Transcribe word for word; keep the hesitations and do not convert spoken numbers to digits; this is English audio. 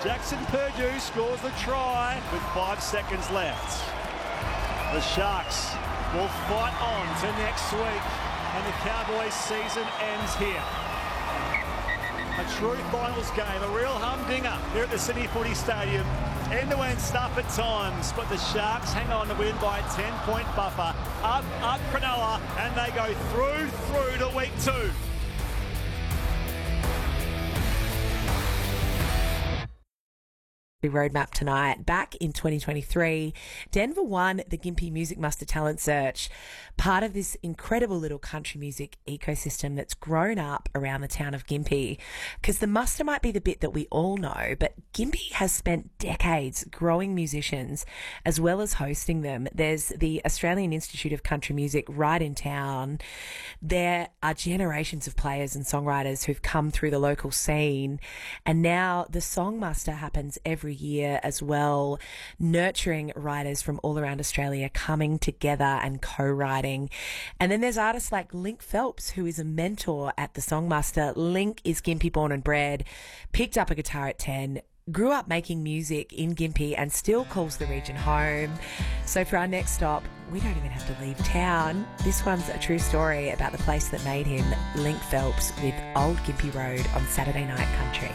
Jackson Purdue scores the try with five seconds left. The Sharks will fight on to next week, and the Cowboys' season ends here. A true finals game, a real humdinger here at the Sydney Footy Stadium. End-to-end stuff at times, but the Sharks hang on to win by a ten-point buffer. Up, up Cronulla, and they go through, through to week two. Roadmap tonight. Back in twenty twenty-three, Denver won the Gympie Music Muster Talent Search, part of this incredible little country music ecosystem that's grown up around the town of Gympie. Because the muster might be the bit that we all know, but Gympie has spent decades growing musicians as well as hosting them. There's the Australian Institute of Country Music right in town. There are generations of players and songwriters who've come through the local scene, and now the Song Muster happens every year as well, nurturing writers from all around Australia coming together and co-writing. And then there's artists like Link Phelps, who is a mentor at the Songmaster. Link is Gympie born and bred, picked up a guitar at ten, grew up making music in Gympie and still calls the region home. So for our next stop, we don't even have to leave town. This one's a true story about the place that made him, Link Phelps, with Old Gympie Road on Saturday Night Country.